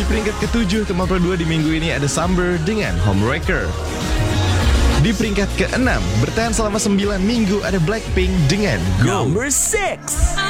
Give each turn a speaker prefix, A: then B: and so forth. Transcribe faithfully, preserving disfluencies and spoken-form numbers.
A: peringkat ketujuh tempat kedua di minggu ini ada Summer dengan Homewrecker. Di peringkat keenam bertahan selama sembilan minggu ada Blackpink dengan Go.
B: Number six.